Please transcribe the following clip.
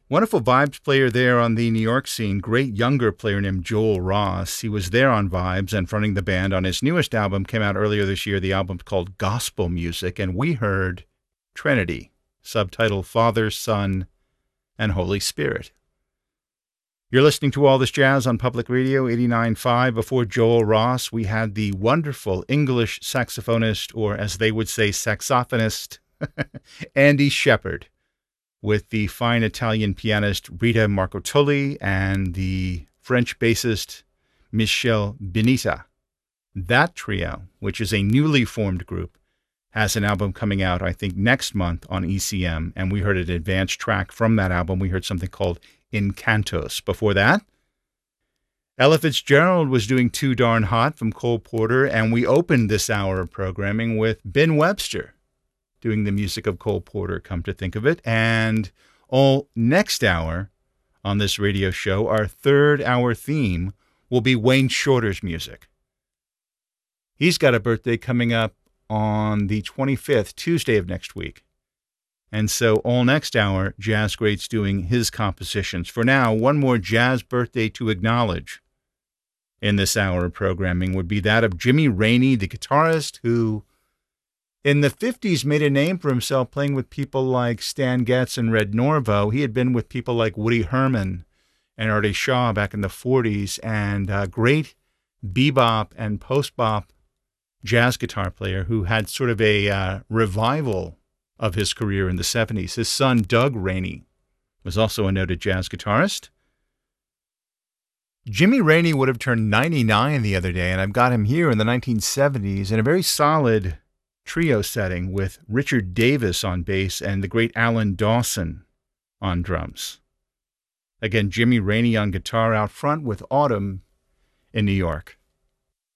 Wonderful Vibes player there on the New York scene. Great younger player named Joel Ross. He was there on Vibes and fronting the band on his newest album, came out earlier this year. The album's called Gospel Music, and we heard Trinity, subtitled Father, Son, and Holy Spirit. You're listening to All This Jazz on Public Radio 89.5. Before Joel Ross, we had the wonderful English saxophonist, or as they would say, saxophonist, Andy Shepherd, with the fine Italian pianist Rita Marcotoli and the French bassist Michel Benita. That trio, which is a newly formed group, has an album coming out, I think, next month on ECM, and we heard an advanced track from that album. We heard something called Encantos. Before that, Ella Fitzgerald was doing Too Darn Hot from Cole Porter, and we opened this hour of programming with Ben Webster doing the music of Cole Porter, come to think of it. And all next hour on this radio show, our third hour theme will be Wayne Shorter's music. He's got a birthday coming up on the 25th, Tuesday of next week. And so all next hour, Jazz Greats doing his compositions. For now, one more jazz birthday to acknowledge in this hour of programming would be that of Jimmy Rainey, the guitarist who in the 50s made a name for himself playing with people like Stan Getz and Red Norvo. He had been with people like Woody Herman and Artie Shaw back in the 40s, and a great bebop and post-bop jazz guitar player who had sort of a revival of his career in the 70s. His son, Doug Rainey, was also a noted jazz guitarist. Jimmy Rainey would have turned 99 the other day, and I've got him here in the 1970s in a very solid trio setting with Richard Davis on bass and the great Alan Dawson on drums. Again, Jimmy Rainey on guitar out front with Autumn in New York.